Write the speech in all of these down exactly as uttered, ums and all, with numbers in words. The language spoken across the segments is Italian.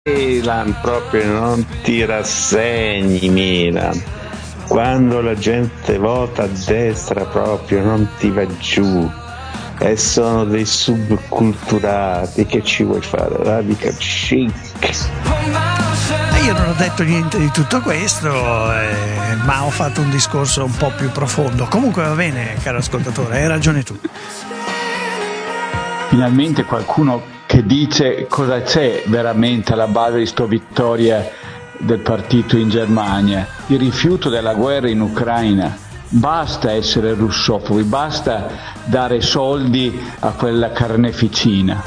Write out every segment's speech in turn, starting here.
Milan, proprio non ti rassegni, Milan. Quando la gente vota a destra proprio non ti va giù, e sono dei subculturati. Che ci vuoi fare? Radical chic. Io non ho detto niente di tutto questo, eh, ma ho fatto un discorso un po' più profondo. Comunque va bene, caro ascoltatore, hai ragione tu. Finalmente qualcuno che dice cosa c'è veramente alla base di sto vittoria del partito in Germania: il rifiuto della guerra in Ucraina. Basta essere russofobi, basta dare soldi a quella carneficina.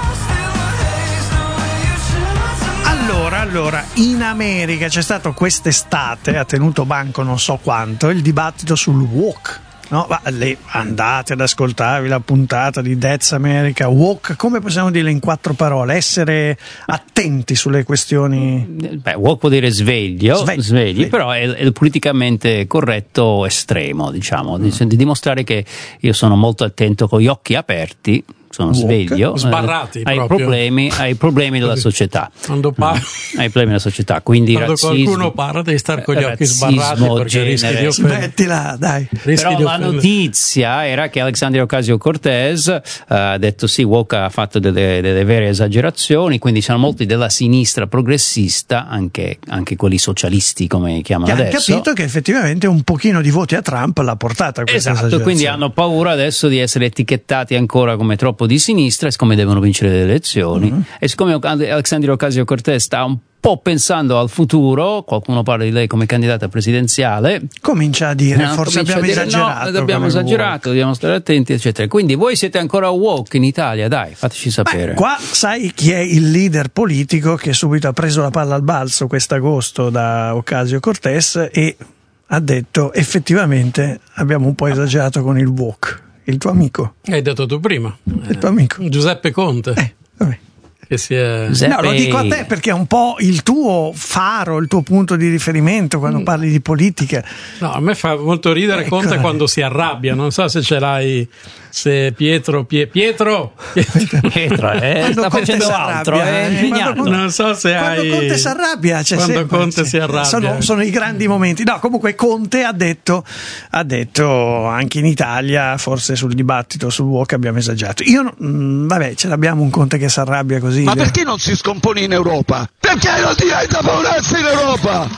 Allora, allora, in America c'è stato quest'estate, ha tenuto banco non so quanto, il dibattito sul woke. No, ma le andate ad ascoltarvi la puntata di That's America. Woke, come possiamo dire in quattro parole? Essere attenti sulle questioni. Beh, woke vuol dire sveglio, Svegli, svegli, svegli. però è, è il politicamente corretto estremo, diciamo, mm. di, di dimostrare che io sono molto attento con gli occhi aperti. Sono Woke, sveglio sbarrati eh, ai, proprio. problemi, ai problemi della società. Quando parli, mm, ai problemi della società, quindi quando razzismo, qualcuno parla devi stare con gli occhi sbarrati, perché genere. rischi di offendere. Smettila, dai. Rischi Però di la offendere. notizia era che Alexandria Ocasio-Cortez uh, ha detto sì, Woke ha fatto delle, delle vere esagerazioni, quindi sono molti della sinistra progressista, anche, anche quelli socialisti come chiamano Che hanno adesso. capito che effettivamente un pochino di voti a Trump l'ha portata a questa Esatto, esagerazione. quindi hanno paura adesso di essere etichettati ancora come troppo di sinistra, e siccome devono vincere le elezioni, mm-hmm. e siccome Alexandria Ocasio-Cortez sta un po' pensando al futuro, qualcuno parla di lei come candidata presidenziale, comincia a dire no, forse comincia abbiamo a dire, esagerato. no, abbiamo come esagerato, woke. dobbiamo stare attenti, eccetera. Quindi voi siete ancora woke in Italia, dai, fateci sapere. Beh, qua sai chi è il leader politico che subito ha preso la palla al balzo quest'agosto da Ocasio-Cortez e ha detto effettivamente abbiamo un po' esagerato con il woke. Il tuo amico. Hai detto tu prima. Il tuo amico. Giuseppe Conte. Eh, vabbè. Che si è... No, lo dico a te perché è un po' il tuo faro, il tuo punto di riferimento quando mm. parli di politica. No, a me fa molto ridere ecco. Conte quando si arrabbia, non so se ce l'hai, se Pietro Pie, Pietro Pietro eh, sta facendo altro, è impegnato. Quando, non so se quando hai Conte si arrabbia, c'è quando sempre, Conte c'è, si arrabbia sono, sono i grandi momenti. No, comunque Conte ha detto ha detto anche in Italia, forse sul dibattito sul woke abbiamo esagerato. Io mh, vabbè, ce l'abbiamo un Conte che si arrabbia così. Ma perché non si scompone in Europa? Perché non diventa paurezza in Europa?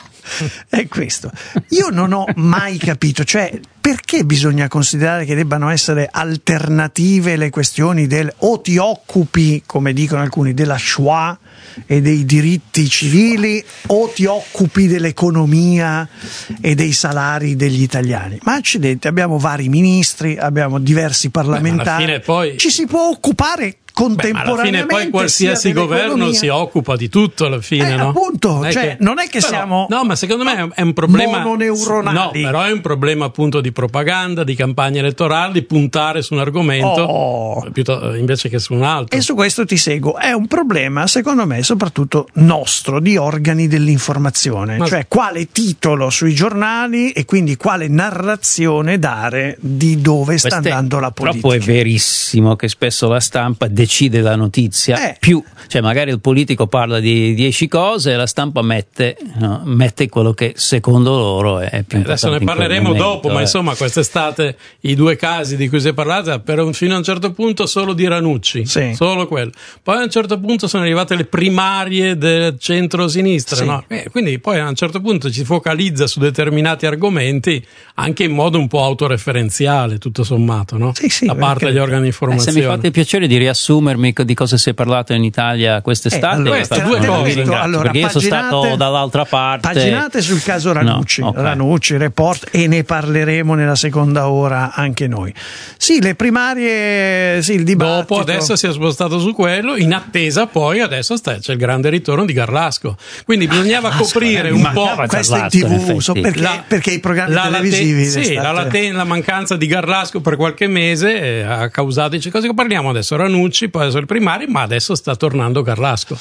È questo. Io non ho mai capito, cioè perché bisogna considerare che debbano essere alternative le questioni del o ti occupi, come dicono alcuni, della Shoah e dei diritti civili o ti occupi dell'economia e dei salari degli italiani. Ma accidenti, abbiamo vari ministri, abbiamo diversi parlamentari. Beh, alla fine poi... ci si può occupare contemporaneamente. Beh, alla fine poi qualsiasi governo si occupa di tutto alla fine, eh, no? Appunto, non è cioè, che, non è che però, siamo no, ma secondo me è un problema mononeuronali. No, però è un problema appunto di propaganda, di campagna elettorale, di puntare su un argomento oh. piuttosto, invece che su un altro. E su questo ti seguo. È un problema, secondo me, soprattutto nostro, di organi dell'informazione, ma... cioè quale titolo sui giornali e quindi quale narrazione dare di dove sta Queste, andando la politica. Troppo è verissimo che spesso la stampa decide la notizia. Eh. Più, cioè magari il politico parla di dieci cose e la stampa mette, no, mette quello che secondo loro è più importante. Adesso ne parleremo momento, dopo, eh. ma insomma quest'estate i due casi di cui si è parlato per un, fino a un certo punto solo di Ranucci, sì. solo quello. Poi a un certo punto sono arrivate le primarie del centro-sinistra, sì. no? Eh, quindi poi a un certo punto ci si focalizza su determinati argomenti anche in modo un po' autoreferenziale, tutto sommato, no? Sì, sì, da parte degli organi di Eh, informazione. se mi fate il piacere di riassumermi di cosa si è parlato in Italia quest'estate, Eh, allora, queste due cose. Allora, perché io sono stato dall'altra parte. Paginate sul caso Ranucci, no, okay. Ranucci, Report, e ne parleremo nella seconda ora anche noi. Sì, le primarie, sì, il dibattito. Dopo adesso si è spostato su quello, in attesa poi adesso sta, c'è il grande ritorno di Garlasco. Quindi bisognava Garlasco, coprire eh, un mancava po'. Questo in Garlasco, in tivù, so effetti. perché, La- perché i programmi la, televisivi. late- sì, la, late- la mancanza di Garlasco per qualche mese eh, ha causato, dice, cosa che parliamo adesso? Ranucci, poi adesso il primario, ma adesso sta tornando Garlasco.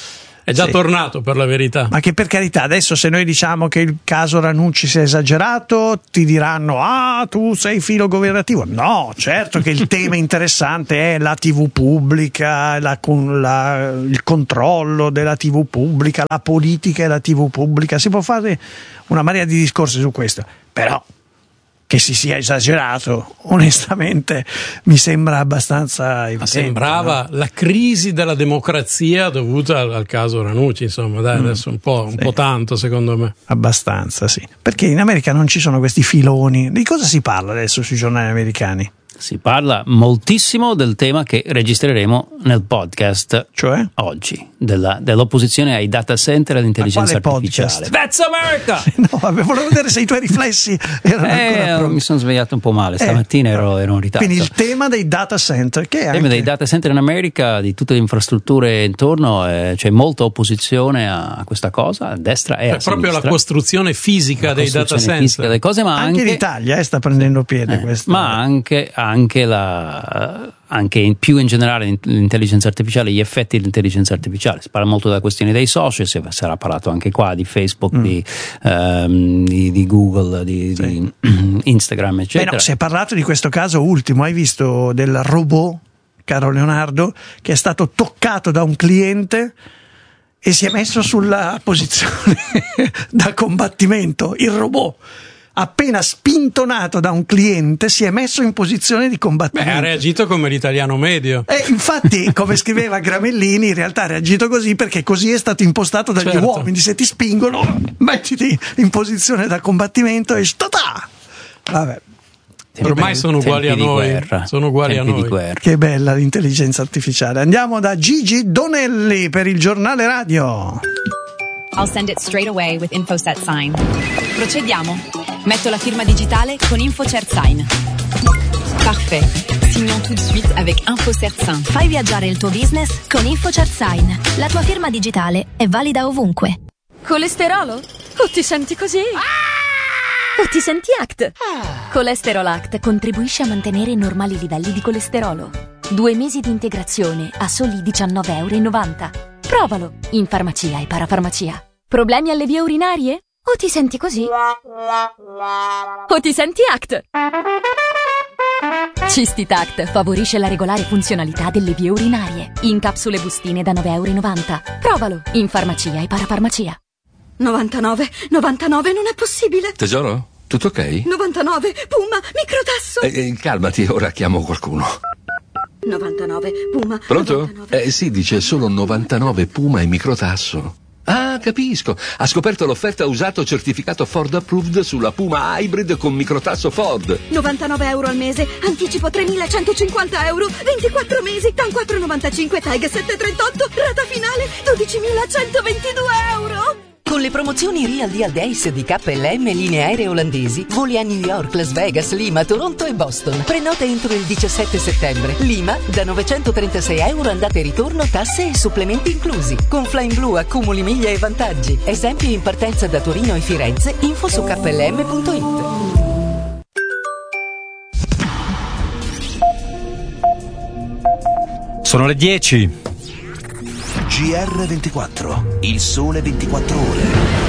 È già sì. tornato, per la verità. Ma che, per carità, adesso se noi diciamo che il caso Ranucci sia esagerato, ti diranno ah, tu sei filo governativo. No, certo che il tema interessante è la tivù pubblica, la, la, il controllo della tivù pubblica, la politica e la tivù pubblica. Si può fare una marea di discorsi su questo, però che si sia esagerato, onestamente mi sembra abbastanza evidente. Ma sembrava no? la crisi della democrazia dovuta al, al caso Ranucci, insomma, dai, mm. adesso un po', un sì. po' tanto secondo me. Abbastanza, sì. Perché in America non ci sono questi filoni. Di cosa si parla adesso sui giornali americani? Si parla moltissimo del tema che registreremo nel podcast, cioè oggi, della, dell'opposizione ai data center e all'intelligenza artificiale. Podcast? That's America! No, vabbè, volevo vedere se i tuoi riflessi erano eh, ancora mi sono svegliato un po' male, stamattina eh, ero, ero in ritardo. Quindi il tema dei data center, che è il anche... tema dei data center in America, di tutte le infrastrutture intorno, eh, c'è molta opposizione a questa cosa, a destra e è a sinistra. È proprio la costruzione fisica la dei costruzione data center. Fisica delle cose, ma anche, anche in Italia eh, sta prendendo piede eh, questo. Ma anche anche la anche in, più in generale l'intelligenza artificiale, gli effetti dell'intelligenza artificiale. Si parla molto della questione dei social, si sarà parlato anche qua di Facebook, mm. di, um, di, di Google, di, sì. di Instagram, eccetera. Beh, no, si è parlato di questo caso ultimo, hai visto, del robot, caro Leonardo, che è stato toccato da un cliente e si è messo sulla posizione da combattimento, il robot. Appena spintonato da un cliente si è messo in posizione di combattimento. Beh, ha reagito come l'italiano medio. E infatti, come scriveva Gramellini, in realtà ha reagito così perché così è stato impostato dagli certo. uomini. Se ti spingono, mettiti in posizione da combattimento e statà. Vabbè. Ormai sono uguali a noi. Sono uguali a noi. Che bella l'intelligenza artificiale. Andiamo da Gigi Donelli per il giornale radio. I'll send it straight away with InfoSet Sign. Procediamo. Metto la firma digitale con InfoCert Sign. Parfait. Signons tout de suite avec InfoCert Sign. Fai viaggiare il tuo business con InfoCert Sign. La tua firma digitale è valida ovunque. Colesterolo? O ti senti così? Ah! O ti senti Act? Ah! Colesterol Act contribuisce a mantenere normali livelli di colesterolo. Due mesi di integrazione a soli diciannove virgola novanta euro. Provalo in farmacia e parafarmacia. Problemi alle vie urinarie? O ti senti così? O ti senti Act? Cistitact favorisce la regolare funzionalità delle vie urinarie. In capsule bustine da nove virgola novanta euro. Provalo in farmacia e parafarmacia. novantanove, novantanove, non è possibile. Tesoro, tutto ok? novantanove, Puma, microtasso. Eh, calmati, ora chiamo qualcuno. novantanove, Puma. Pronto? novantanove. Eh sì, dice solo novantanove Puma e microtasso. Ah, capisco. Ha scoperto l'offerta usato certificato Ford Approved sulla Puma Hybrid con microtasso Ford. novantanove euro al mese, anticipo tremilacentocinquanta euro, ventiquattro mesi, TAN quattro virgola novantacinque, TAG sette virgola trentotto, rata finale dodicimilacentoventidue euro. Con le promozioni Real Deal Days di K L M linee aeree olandesi, voli a New York, Las Vegas, Lima, Toronto e Boston. Prenota entro il diciassette settembre. Lima da novecentotrentasei euro andata e ritorno, tasse e supplementi inclusi. Con Flying Blue accumuli miglia e vantaggi. Esempi in partenza da Torino e Firenze. Info su K L M punto it. Sono le dieci. G R ventiquattro, il sole ventiquattro ore.